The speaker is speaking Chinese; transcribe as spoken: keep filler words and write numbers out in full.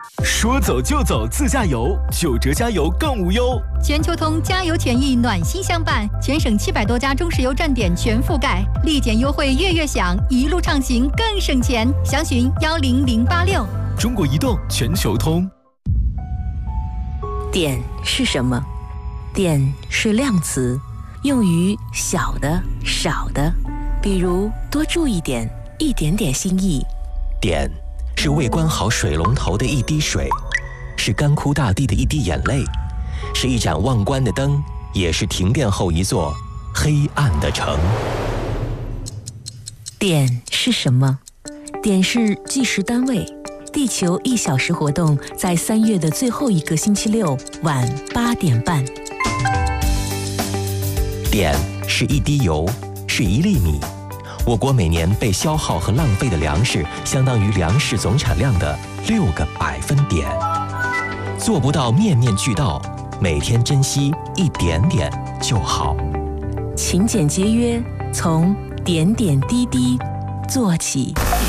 说走就走自驾游，九折加油更无忧。 全球通加油权益暖心相伴，全省七百多家中石油站点全覆盖，立减优惠月月享，一路畅行更省钱。详询幺零零八六。 中国移动全球通。 点是什么？点是量词，用于小的、少的，比如多注意点，一点点心意。 点是未关好水龙头的一滴水，是干枯大地的一滴眼泪，是一盏忘关的灯，也是停电后一座黑暗的城。 点是什么？点是计时单位。地球一小时活动在三月的最后一个星期六晚八点半。 点是一滴油，是一粒米。我国每年被消耗和浪费的粮食，相当于粮食总产量的六个百分点。做不到面面俱到，每天珍惜一点点就好。 勤俭节约，从点点滴滴做起。